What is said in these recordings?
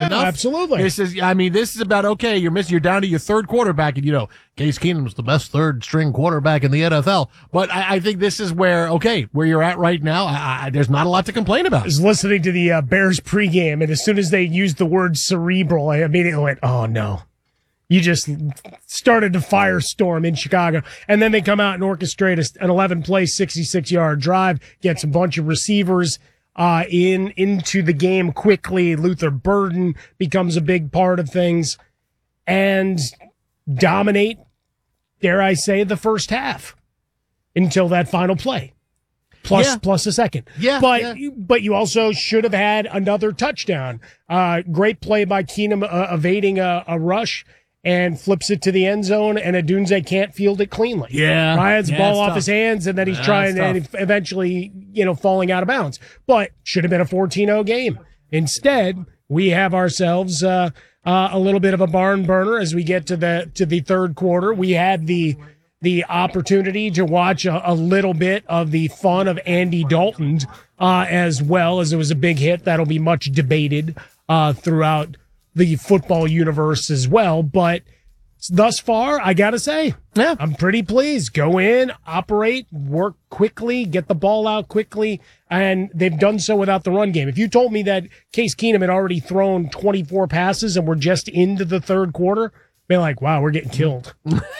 enough? Absolutely. This is about, okay, you're down to your third quarterback, and Case Keenum's the best third string quarterback in the NFL. But I think this is where you're at right now. There's not a lot to complain about. I was listening to the Bears pregame, and as soon as they used the word cerebral, I immediately went, oh no. You just started to firestorm in Chicago. And then they come out and orchestrate an 11-play, 66-yard drive, gets a bunch of receivers into the game quickly. Luther Burden becomes a big part of things and dominate, dare I say, the first half until that final play. Plus a second. But you also should have had another touchdown. Great play by Keenum evading a rush and flips it to the end zone, and Odunze can't field it cleanly. Yeah. Ryan's ball off his hands, and then he's trying and eventually, falling out of bounds. But should have been a 14-0 game. Instead, we have ourselves a little bit of a barn burner as we get to the third quarter. We had the opportunity to watch a little bit of the fun of Andy Dalton as well, as it was a big hit. That'll be much debated throughout the football universe as well. But thus far, I got to say, I'm pretty pleased. Go in, operate, work quickly, get the ball out quickly, and they've done so without the run game. If you told me that Case Keenum had already thrown 24 passes and we're just into the third quarter, be like, wow, we're getting killed.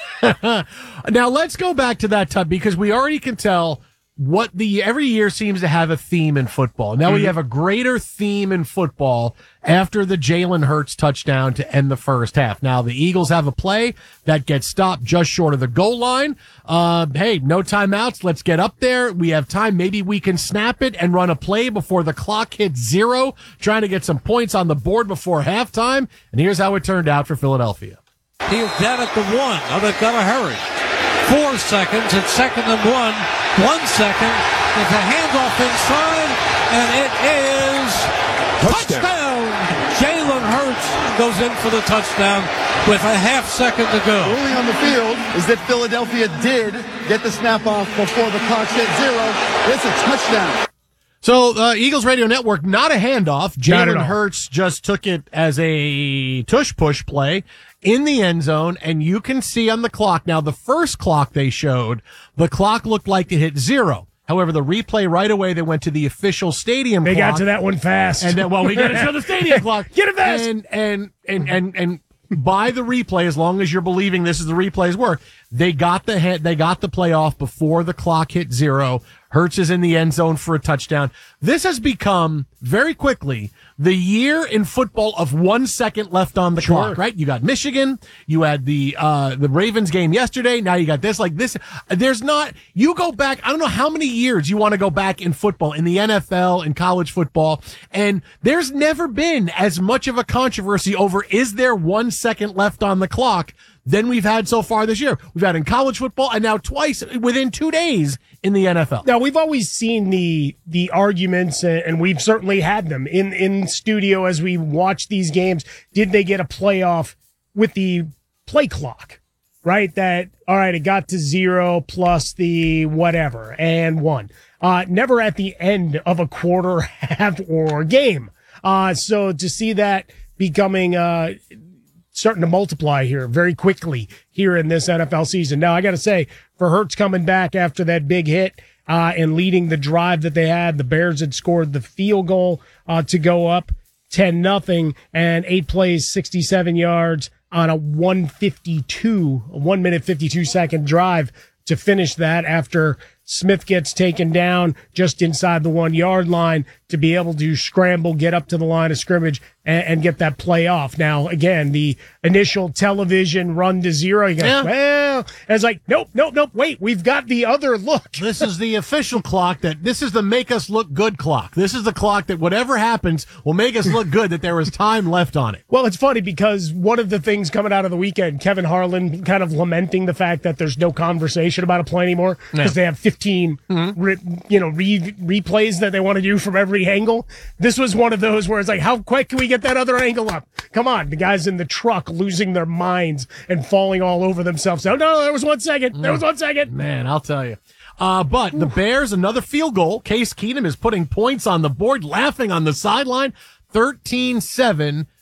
Now, let's go back to that, Tub, because we already can tell every year seems to have a theme in football. Now we have a greater theme in football after the Jalen Hurts touchdown to end the first half. Now the Eagles have a play that gets stopped just short of the goal line. Hey, no timeouts. Let's get up there. We have time. Maybe we can snap it and run a play before the clock hits 0, trying to get some points on the board before halftime. And here's how it turned out for Philadelphia. He's down at the 1. Now they've got to hurry. 4 seconds. It's 2nd and 1. 1 second. It's a handoff inside, and it is touchdown. Jalen Hurts goes in for the touchdown with a half second to go. Ruling on the field is that Philadelphia did get the snap off before the clock hit 0. It's a touchdown. So, Eagles Radio Network, not a handoff. Jalen Hurts just took it as a tush-push play in the end zone, and you can see on the clock. Now, the first clock they showed, the clock looked like it hit 0. However, the replay right away, they went to the official stadium clock. They got to that one fast. And then, we got to show the stadium clock. Get it fast! And by the replay, as long as you're believing this is the replay's work, they got the play off before the clock hit 0. Hurts is in the end zone for a touchdown. This has become very quickly the year in football of 1 second left on the clock, right? You got Michigan. You had the Ravens game yesterday. Now you got this. Like this, you go back, I don't know how many years you want to go back in football, in the NFL, in college football, and there's never been as much of a controversy over is there 1 second left on the clock than we've had so far this year. We've had in college football and now twice within 2 days in the NFL. Now, we've always seen the arguments, and we've certainly had them in studio as we watch these games. Did they get a playoff with the play clock, right? That, all right, it got to 0 plus the whatever and 1. Never at the end of a quarter, half, or game. So to see that becoming starting to multiply here very quickly here in this NFL season. Now, I got to say, for Hurts coming back after that big hit and leading the drive that they had, the Bears had scored the field goal to go up 10-0 and 8 plays, 67 yards on a 1 minute 52 second drive to finish that after Smith gets taken down just inside the 1 yard line to be able to scramble, get up to the line of scrimmage and get that play off. Now, again, the initial television run to 0, you go, well, and it's like, nope, wait, we've got the other look. This is the official clock this is the make us look good clock. This is the clock that whatever happens will make us look good, that there was time left on it. Well, it's funny because one of the things coming out of the weekend, Kevin Harlan kind of lamenting the fact that there's no conversation about a play anymore because they have 15 replays that they want to do from every angle. This was one of those where it's like, how quick can we get that other angle up? Come on, the guys in the truck losing their minds and falling all over themselves. Oh, no, there was 1 second. There was 1 second. Man, I'll tell you. But the Bears, another field goal. Case Keenum is putting points on the board, laughing on the sideline. 13-7